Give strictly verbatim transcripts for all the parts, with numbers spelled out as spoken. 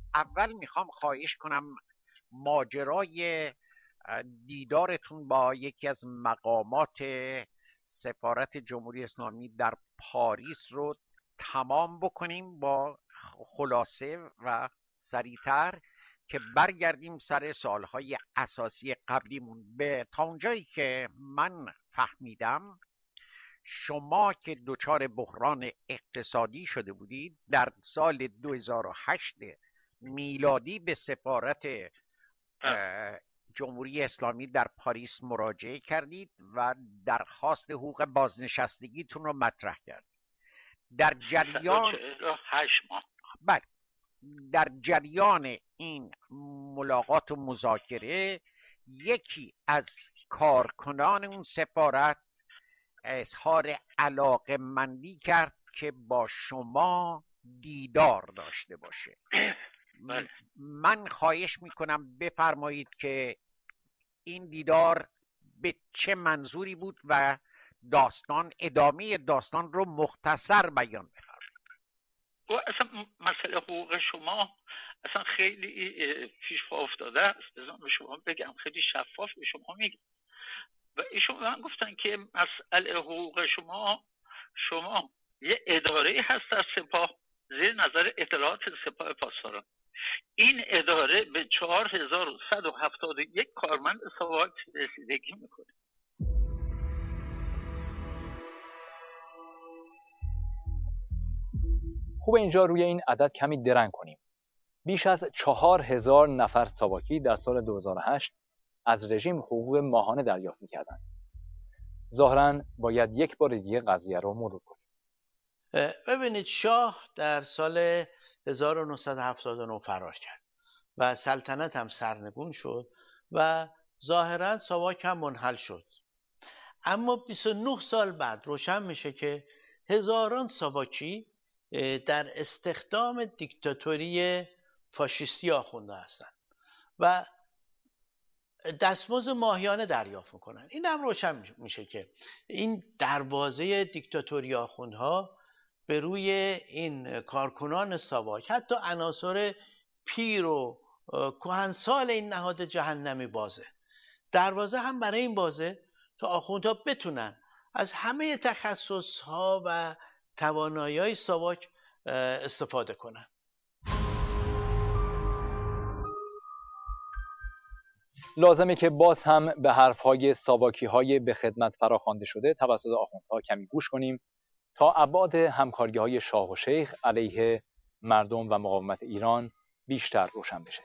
اول میخوام خواهش کنم ماجرای دیدارتون با یکی از مقامات سفارت جمهوری اسلامی در پاریس رو تمام بکنیم با خلاصه و سریعتر که برگردیم سر سوالهای اساسی قبلیمون. به تا اونجایی که من فهمیدم شما که دچار بحران اقتصادی شده بودید در سال دو هزار و هشت میلادی به سفارت جمهوری اسلامی در پاریس مراجعه کردید و درخواست حقوق بازنشستگیتون رو مطرح کردید. در جریان هشت ماه بله در جریان این ملاقات و مذاکره یکی از کارکنان اون سفارت اظهار علاقه‌مندی کرد که با شما دیدار داشته باشه. من خواهش میکنم بفرمایید که این دیدار به چه منظوری بود و داستان ادامه داستان رو مختصر بیان بفرمایید. اصلا مسئله حقوق شما اصلا خیلی پیش پا افتاده است. بذارم به شما بگم، خیلی شفاف به شما میگم. و ایشون من گفتن که مسئله حقوق شما شما یه اداره هست در سپاه زیر نظر اطلاعات سپاه پاسداران. این اداره به چهار هزار و صد و هفتاد و یک کارمند ساواک رسیدگی میکنه. خوب اینجا روی این عدد کمی درنگ کنیم. بیش از چهار هزار نفر ساواکی در سال دو هزار و هشت از رژیم حقوق ماهانه دریافت میکردند. ظاهراً باید یک بار دیگه قضیه رو مرور کنیم. ببینید، شاه در سال هزار و نهصد و هفتاد و نه فرار کرد و سلطنت هم سرنگون شد و ظاهراً ساواک هم منحل شد. اما بیست و نه سال بعد روشن میشه که هزاران ساواکی در استخدام دیکتاتوری فاشیستی آخونده هستند و دستمزد ماهیانه دریافت میکنن. این هم روشن میشه که این دروازه دیکتاتوری آخوندها به روی این کارکنان ساواک، حتی عناصر پیر و کهنسال این نهاد جهنمی بازه. دروازه هم برای این بازه تا آخوندها بتونن از همه تخصصها و توانایی‌های ساواک استفاده کنن. لازمه که باز هم به حرفهای ساواکی‌های به خدمت فراخوانده شده توسط آخوندها کمی گوش کنیم تا ابعاد همکاری‌های شاه و شیخ علیه مردم و مقاومت ایران بیشتر روشن بشه.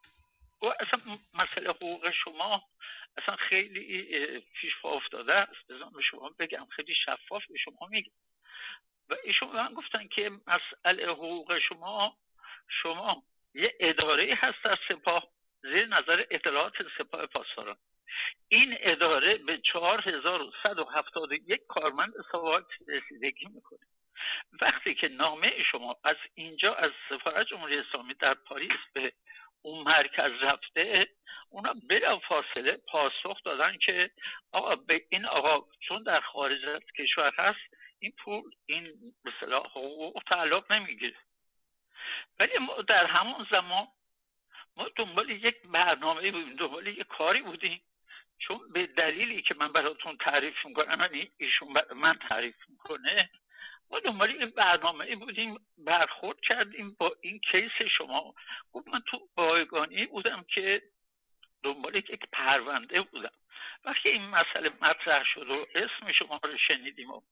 و اصلا مسئله حقوق شما اصلا خیلی پیش پا افتاده است. بذارم به شما بگم، خیلی شفاف به شما میگم. و ایشون من گفتن که مسئله حقوق شما شما یه اداره هست در سپاه زیر نظر اطلاعات سپاه پاسداران. این اداره به چهار هزار و صد و هفتاد و یک کارمند ساواک رسیدگی میکنه. وقتی که نامه شما از اینجا از سفارت جمهوری اسلامی در پاریس به اون مرکز رفته، اونا بلا فاصله پاسخ دادن که آقا به این آقا چون در خارج از کشور هست این پول این به اصطلاح حقوق تعلق نمیگیره. ولی ما در همون زمان ما دنبال یک برنامه بودیم، دنبال یک کاری بودیم، چون به دلیلی که من براتون تعریف میکنم، یعنی ایشون بر من تعریف میکنه، ما دنبال این برنامه بودیم، برخورد کردیم با این کیس شما. گفت من تو بایگانی بودم که دنبال یک پرونده بودم. وقتی این مسئله مطرح شد و اسم شما رو شنیدیم و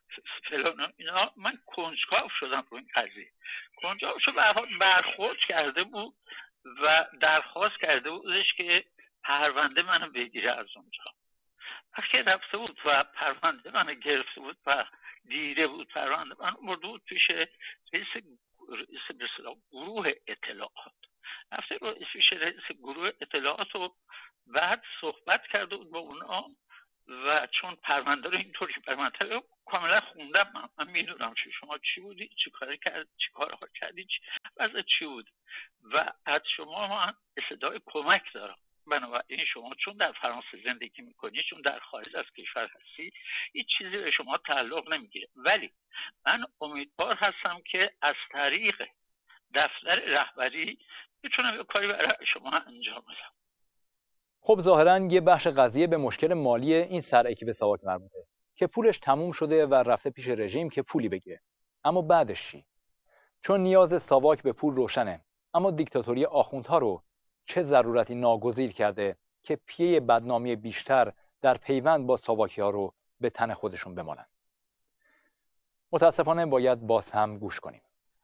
فلان اینا، من کنجکاو شدم رو این قضیه. کنجکاو شد، برخورد کرده بود و درخواست کرده بودش که پرونده منو بگیره از اونجا. وقتی رفته بود و پرونده منو گرفته بود و دیده بود پرونده منو برده بود پیش رئیس رئیس گروه اطلاعات. رفته بود پیش رئیس گروه اطلاعات و بعد صحبت کرده بود با اونا و چون پرونده رو اینطوری پرونده کاملا خوندم، من, من میدونم چی شما چی بودی، چی کار کرد، چی کارها کردی، چی وضع چی بود و از شما من صدای کمک دارم. بنابراین شما چون در فرانسه زندگی میکنی، چون در خارج از کشور هستی، هیچ چیزی به شما تعلق نمیگیره. ولی من امیدوار هستم که از طریق دفتر رهبری میتونم یه کاری برای شما انجام بدم. خب ظاهراً یه بخش قضیه به مشکل مالی این سرعکی به ساواک مربوطه که پولش تموم شده و رفته پیش رژیم که پولی بگیره. اما بعدش چی؟ چون نیاز ساواک به پول روشنه، اما دیکتاتوری آخوندها رو چه ضرورتی ناگزیر کرده که پیه بدنامی بیشتر در پیوند با ساواکی‌ها رو به تن خودشون بمالن؟ متاسفانه باید باز هم گوش کنیم.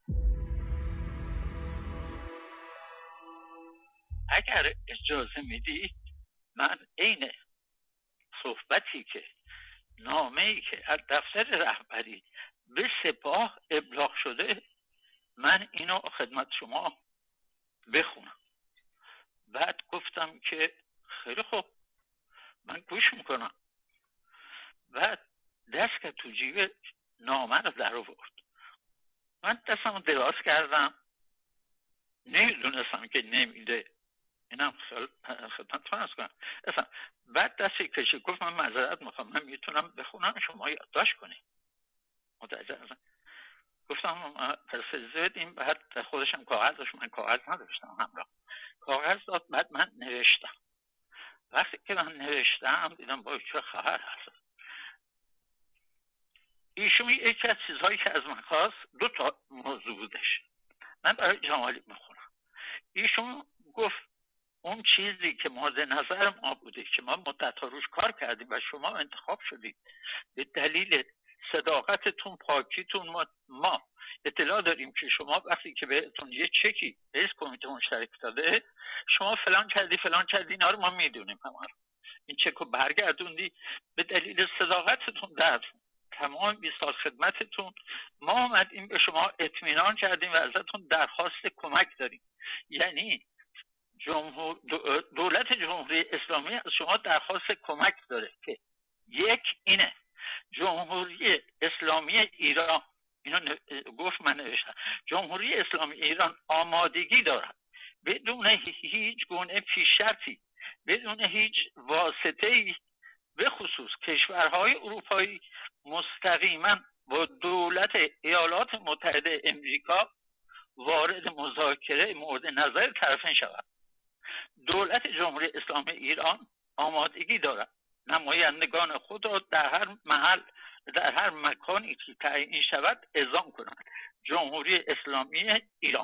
اگر اجازه میدید من عین صحبتی که نامه‌ای که از دفتر رهبری به سپاه ابلاغ شده من اینو خدمت شما بخونم. بعد گفتم که خیلی خوب من گوش میکنم. بعد دست که تو جیب نامه رو در آورد. من دستم رو دراز کردم، نمیدونستم که نمیده، اینم خدمت فرض کنم. بعد دستی کشید گفت من معذرت میخوام، من میتونم بخونم شما یادداشت کنید. متوجه هستم. گفتم پس زدیم. بعد خودشم کاغذ داشت، من کاغذ نداشتم همراه. کاغذ داد، بعد من نوشتم. وقتی که من نوشتم دیدم با چه خبر هست. ایشون یکی از چیزهایی که از من خواست دو تا موضوع بودش. من برای جمالی میخونم. ایشون گفت اون چیزی که مورد نظر ما بوده که ما مدت‌ها روش کار کردیم و شما انتخاب شدید به دلیل صداقتتون، پاکیتون، ما, ما اطلاع داریم که شما وقتی که بهتون یه چکی رئیس کمیته مشترک داده شما فلان کردی فلان کردی، اینا رو ما میدونیم. همه این چک رو برگردوندی به دلیل صداقتتون در تمام بیست سال خدمتتون ما اومدیم به شما اطمینان کردیم و ازتون درخواست کمک داریم. یعنی جمهور دولت جمهوری اسلامی از شما درخواست کمک داره که یک اینه جمهوری اسلامی ایران، اینو گفت من نوشتم، جمهوری اسلامی ایران آمادگی دارد بدون هیچ گونه پیش شرطی، بدون هیچ واسطه‌ای، به خصوص کشورهای اروپایی مستقیما با دولت ایالات متحده امریکا وارد مذاکره مورد نظر طرفین شود. دولت جمهوری اسلامی ایران آمادگی دارد نمایندگان خود را در هر محل در هر مکانی که تعیین شود اعزام کنند. جمهوری اسلامی ایران.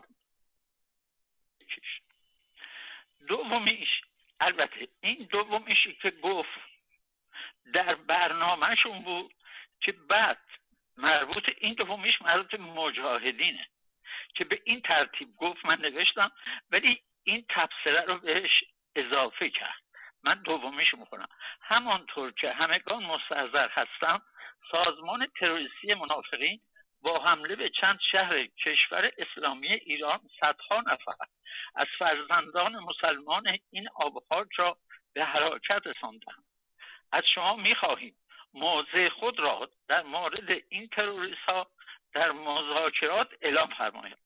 دومیش، البته این دومیشی که گفت در برنامهشون بود که بعد مربوط این دومیش مربوط به مجاهدینه که به این ترتیب گفت. من نوشتم ولی این تبصره رو بهش اضافه کرد. من دومیش میکنم. همانطور که همگان مستحضر هستم سازمان تروریستی منافقین با حمله به چند شهر کشور اسلامی ایران صدها نفر از فرزندان مسلمان این آبخاک را به هلاکت رساندند. از شما میخواهیم موضع خود را در مورد این تروریست ها در مذاکرات اعلام فرمایید.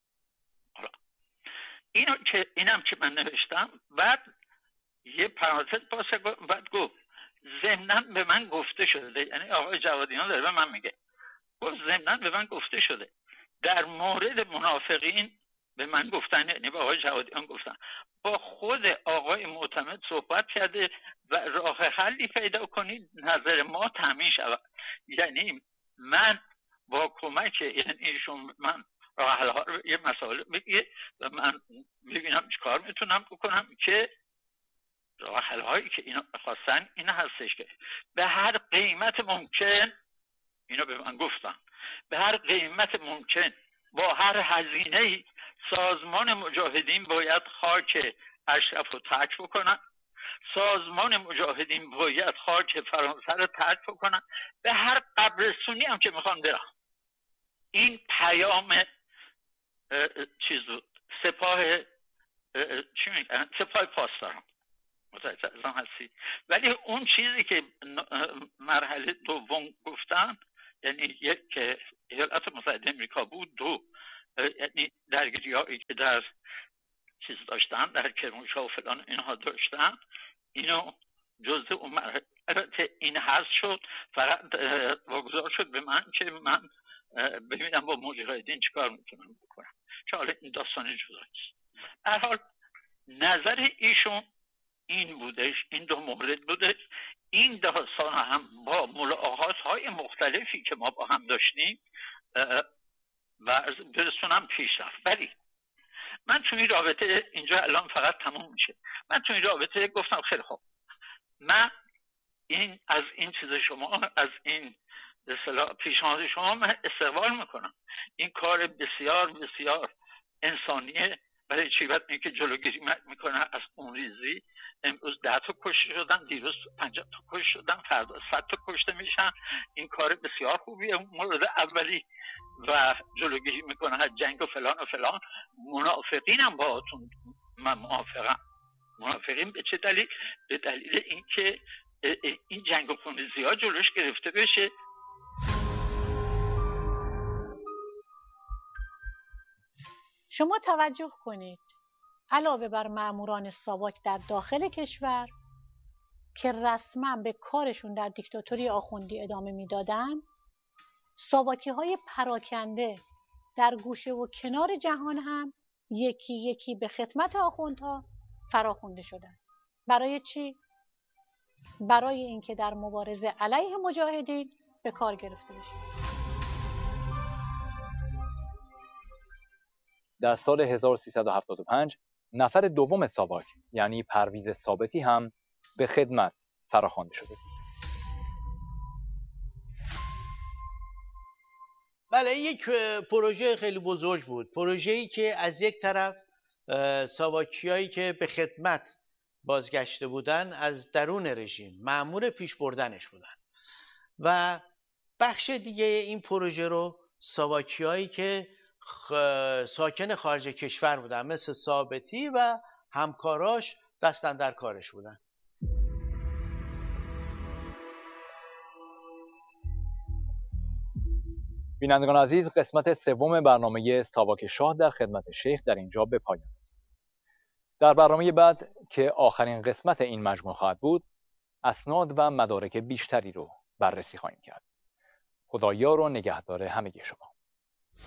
اینو که اینم که من نوشتم. بعد یه پرانتز پاسه بعد گفت ضمناً به من گفته شده، یعنی آقای جوادیان داره به من میگه، گفت ضمناً به من گفته شده در مورد منافقین به من گفتن، یعنی به آقای جوادیان گفتن، با خود آقای معتمد صحبت کرده و راه حلی پیدا کنید نظر ما تامین شود. یعنی من با کمک یعنی ایشون من راه حل ها رو یه مسائل بگیه و من ببینم چیکار میتونم بکنم که راه حل هایی که اینا خواستن این هستش که به هر قیمت ممکن، اینو به من گفتن، به هر قیمت ممکن با هر هزینه‌ای سازمان مجاهدین باید خاک اشرف رو ترک بکنن، سازمان مجاهدین باید خاک فرانسه رو ترک بکنن، به هر قبرستونی هم که میخوان برن. این پیام چیز بود. سپاه چی میگن؟ سپاه پاسداران. متوجه هستی؟ ولی اون چیزی که مرحله دوم گفتن، یعنی یک که ایالات متحده امریکا بود، دو یعنی درگیری هایی که در چیز داشتن در کرمانشاه و فلان اینها داشتن، اینو جزء اون مرحله این حذف شد. فقط واگذار شد به من که من ببینم با مجاهدین چیکار میتونم بکنم. چون این داستان جداست. هر حال نظر ایشون این بودش، این دو مورد بودش. این داستان هم با ملاقات های مختلفی که ما با هم داشتیم و برسونم پیش رفت. ولی من تو این رابطه، اینجا الان فقط تموم میشه، من تو این رابطه گفتم خیلی خوب، من این از این چیز شما، از این اصطلاح پیشنهاد شما من استقبال میکنم. این کار بسیار بسیار انسانیه. برای چی؟ وقتی اینکه جلوگیری میکنه از خونریزی. امروز ده تا کشته شدن، دیروز پنجاه تا کشته شدن، فردا صد تا کشته میشن. این کار بسیار خوبیه مورد اولی و جلوگیری میکنه از جنگ و فلان و فلان. منافقین هم باهاتون من موافقم. منافقین به چه دلیل؟ به دلیل اینکه این جنگ و خونریزی ها جلوش گرفته بشه. شما توجه کنید علاوه بر ماموران ساواک در داخل کشور که رسما به کارشون در دیکتاتوری آخوندی ادامه میدادن، ساواکی های پراکنده در گوشه و کنار جهان هم یکی یکی به خدمت آخوندها فراخوانده شدن. برای چی؟ برای اینکه در مبارزه علیه مجاهدین به کار گرفته بشه. در سال هزار و سیصد و هفتاد و پنج نفر دوم ساواک یعنی پرویز ثابتی هم به خدمت فراخوانده شده. بله، یک پروژه خیلی بزرگ بود. پروژه‌ای که از یک طرف ساواکیایی که به خدمت بازگشته بودن از درون رژیم مأمور پیش بردنش بودن و بخش دیگه این پروژه رو ساواکیایی که ساکن خارج کشور بودن مثل ثابتی و همکاراش دستن در کارش بودن. بینندگان عزیز، قسمت سوم برنامه ساواک شاه در خدمت شیخ در اینجا به پایان است. در برنامه بعد که آخرین قسمت این مجموعه خواهد بود، اسناد و مدارک بیشتری رو بررسی خواهیم کرد. خدایا رو نگهدار همگی شما.